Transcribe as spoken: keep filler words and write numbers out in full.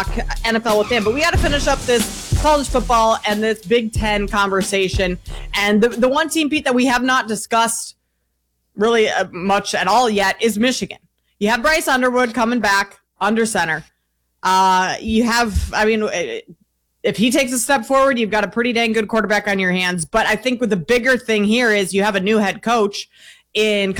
N F L with him. But we got to finish up this college football and this Big Ten conversation. And the, the one team, Pete, that we have not discussed really uh, much at all yet is Michigan. You have Bryce Underwood coming back under center. Uh, you have, I mean, if he takes a step forward, you've got a pretty dang good quarterback on your hands. But I think with the bigger thing here is you have a new head coach in